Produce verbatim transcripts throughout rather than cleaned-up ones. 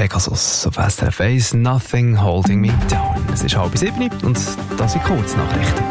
Pegasus auf S R F eins, Nothing Holding Me Down. Es ist halb sieben und das sind Kurznachrichten.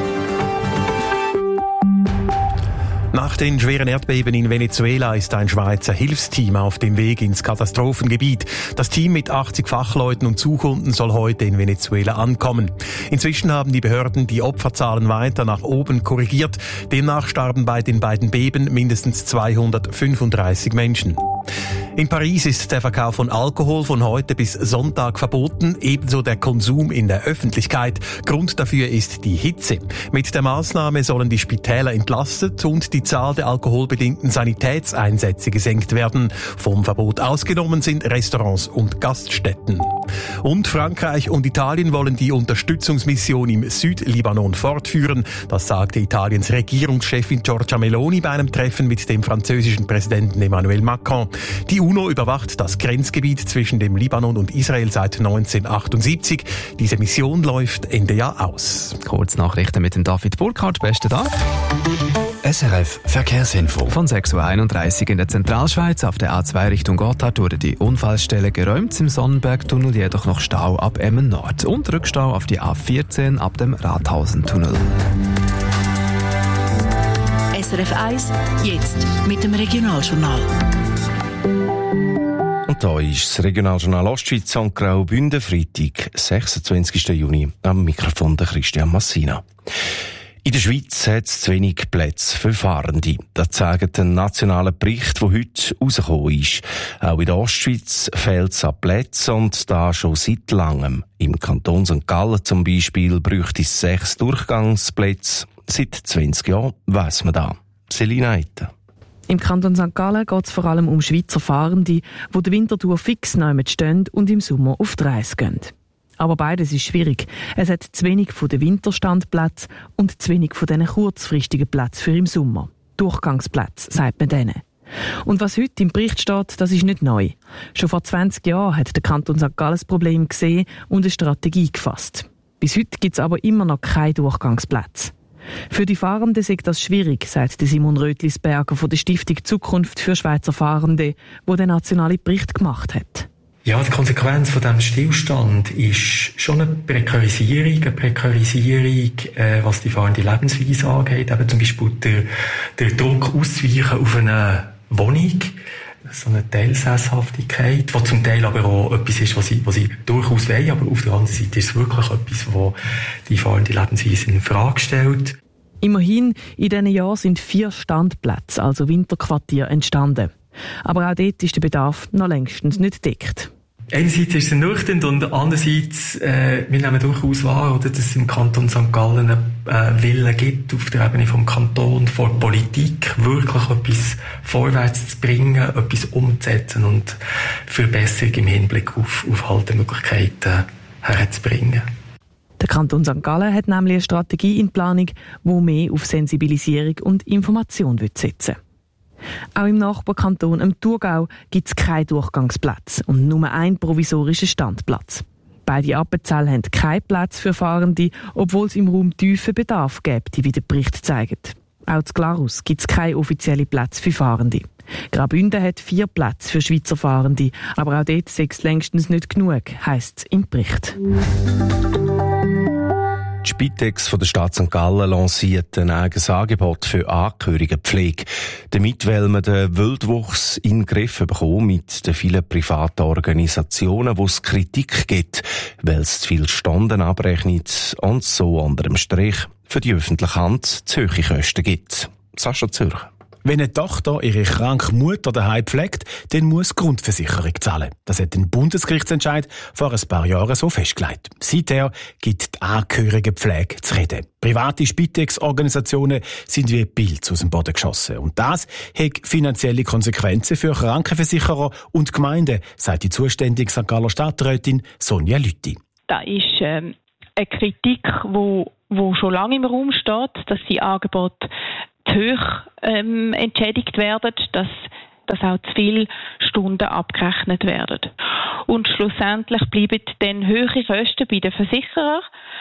Nach den schweren Erdbeben in Venezuela ist ein Schweizer Hilfsteam auf dem Weg ins Katastrophengebiet. Das Team mit achtzig Fachleuten und Zukunden soll heute in Venezuela ankommen. Inzwischen haben die Behörden die Opferzahlen weiter nach oben korrigiert. Demnach starben bei den beiden Beben mindestens zweihundertfünfunddreißig Menschen. In Paris ist der Verkauf von Alkohol von heute bis Sonntag verboten, ebenso der Konsum in der Öffentlichkeit. Grund dafür ist die Hitze. Mit der Maßnahme sollen die Spitäler entlastet und die Zahl der alkoholbedingten Sanitätseinsätze gesenkt werden. Vom Verbot ausgenommen sind Restaurants und Gaststätten. Und Frankreich und Italien wollen die Unterstützungsmission im Südlibanon fortführen. Das sagte Italiens Regierungschefin Giorgia Meloni bei einem Treffen mit dem französischen Präsidenten Emmanuel Macron. Die UNO überwacht das Grenzgebiet zwischen dem Libanon und Israel seit neunzehnhundertachtundsiebzig. Diese Mission läuft Ende Jahr aus. Kurznachrichten mit dem David Burkhardt. Besten Dank. S R F Verkehrsinfo. Von sechs Uhr einunddreißig in der Zentralschweiz auf der A zwei Richtung Gotthard wurde die Unfallstelle geräumt, im Sonnenbergtunnel jedoch noch Stau ab Emmen Nord und Rückstau auf die A vierzehn ab dem Rathausentunnel. S R F eins, jetzt mit dem Regionaljournal. Und da ist das Regionaljournal Ostschweiz und Graubünden, Freitag, sechsundzwanzigsten Juni, am Mikrofon der Christian Massina. In der Schweiz hat es zu wenig Plätze für Fahrende. Das zeigt ein nationaler Bericht, der heute rausgekommen ist. Auch in der Ostschweiz fehlt es an Plätzen und da schon seit langem. Im Kanton Sankt Gallen zum Beispiel bräuchte es sechs Durchgangsplätze. Seit zwanzig Jahren weiss man da. Selina Eiter. Im Kanton Sankt Gallen geht es vor allem um Schweizer Fahrende, die den Winterthur fix neu stehen und im Sommer auf die Reise gehen. Aber beides ist schwierig. Es hat zu wenig von den Winterstandplätzen und zu wenig von diesen kurzfristigen Plätzen für im Sommer. Durchgangsplätze, sagt man denen. Und was heute im Bericht steht, das ist nicht neu. Schon vor zwanzig Jahren hat der Kanton Sankt Gallen das Problem gesehen und eine Strategie gefasst. Bis heute gibt es aber immer noch keine Durchgangsplätze. Für die Fahrenden ist das schwierig, sagt Simon Rötlisberger von der Stiftung Zukunft für Schweizer Fahrende, wo der nationale Bericht gemacht hat. Ja, die Konsequenz von diesem Stillstand ist schon eine Prekarisierung, eine Prekarisierung, äh, was die fahrende Lebensweise angeht. Eben zum Beispiel der, der Druck auszuweichen auf eine Wohnung, so eine Teilsesshaftigkeit, was zum Teil aber auch etwas ist, was sie, was sie durchaus wollen, aber auf der anderen Seite ist es wirklich etwas, was die fahrende Lebensweise in Frage stellt. Immerhin, in diesen Jahren sind vier Standplätze, also Winterquartiere, entstanden. Aber auch dort ist der Bedarf noch längstens nicht gedeckt. Einerseits ist es ernüchternd und andererseits, äh, wir nehmen durchaus wahr, oder, dass es im Kanton Sankt Gallen einen äh, Willen gibt, auf der Ebene vom Kanton, von der Politik, wirklich etwas vorwärts zu bringen, etwas umzusetzen und Verbesserung im Hinblick auf, auf Haltemöglichkeiten herzubringen. Der Kanton Sankt Gallen hat nämlich eine Strategie in Planung, die mehr auf Sensibilisierung und Information setzen will. Auch im Nachbarkanton, im Thurgau, gibt es keinen Durchgangsplatz und nur einen provisorischen Standplatz. Beide Appenzell haben keinen Platz für Fahrende, obwohl es im Raum tiefen Bedarf gibt, wie der Bericht zeigt. Auch in Glarus gibt es keinen offiziellen Platz für Fahrende. Graubünden hat vier Plätze für Schweizer Fahrende, aber auch dort sei es längstens nicht genug, heisst es im Bericht. Die Spitex von der Stadt Sankt Gallen lanciert ein eigenes Angebot für Angehörigenpflege. Damit will man den Wildwuchs in den Griff bekommen mit den vielen privaten Organisationen, wo es Kritik gibt, weil es zu viele Stunden abrechnet und so unter dem Strich für die öffentliche Hand zu hohe Kosten gibt. Sascha Zürcher. Wenn eine Tochter ihre kranke Mutter daheim pflegt, dann muss die Grundversicherung zahlen. Das hat ein Bundesgerichtsentscheid vor ein paar Jahren so festgelegt. Seither gibt die Angehörigenpflege zu reden. Private Spitex-Organisationen sind wie Pilze aus dem Boden geschossen. Und das hat finanzielle Konsequenzen für Krankenversicherer und Gemeinden, sagt die zuständige Sankt Galler Stadträtin Sonja Lütti. Das ist ähm, eine Kritik, die wo schon lange im Raum steht, dass die Angebote zu hoch ähm, entschädigt werden, dass, dass auch zu viele Stunden abgerechnet werden. Und schlussendlich bleiben dann höhere Kosten bei den Versicherern,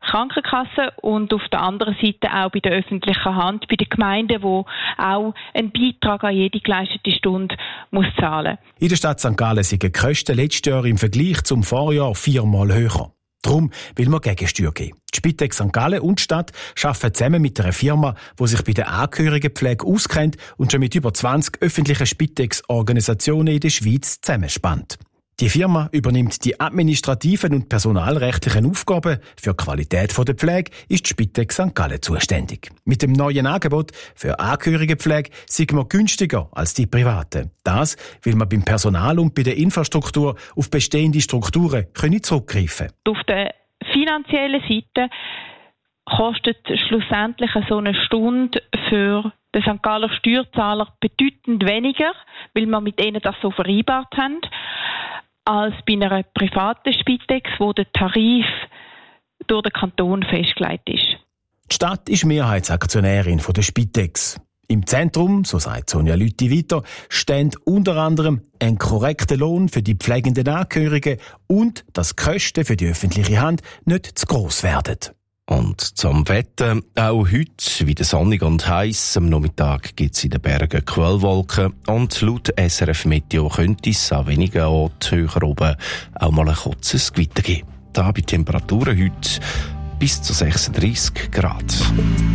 Krankenkassen und auf der anderen Seite auch bei der öffentlichen Hand, bei den Gemeinden, die auch einen Beitrag an jede geleistete Stunde muss zahlen. In der Stadt Sankt Gallen sind die Kosten letztes Jahr im Vergleich zum Vorjahr viermal höher. Darum will man Gegensteuer geben. Die Spitex Sankt Gallen und die Stadt arbeiten zusammen mit einer Firma, die sich bei der Angehörigenpflege auskennt und schon mit über zwanzig öffentlichen Spitex-Organisationen in der Schweiz zusammenspannt. Die Firma übernimmt die administrativen und personalrechtlichen Aufgaben. Für die Qualität der Pflege ist die Spitex Sankt Gallen zuständig. Mit dem neuen Angebot für Angehörigenpflege sind wir günstiger als die privaten. Das, weil man beim Personal und bei der Infrastruktur auf bestehende Strukturen können zurückgreifen können. Auf der finanziellen Seite kostet schlussendlich so eine Stunde für den Sankt Galler Steuerzahler bedeutend weniger, weil wir mit ihnen das so vereinbart haben, als bei einer privaten Spitex, wo der Tarif durch den Kanton festgelegt ist. Die Stadt ist Mehrheitsaktionärin von der Spitex. Im Zentrum, so sagt Sonja Lüthi weiter, steht unter anderem ein korrekter Lohn für die pflegenden Angehörigen und dass die Kosten für die öffentliche Hand nicht zu gross werden. Und zum Wetter, auch heute wieder sonnig und heiß. Am Nachmittag gibt es in den Bergen Quellwolken und laut S R F Meteo könnte es an wenigen Orten höher oben auch mal ein kurzes Gewitter geben. Da bei Temperaturen heute bis zu sechsunddreissig Grad.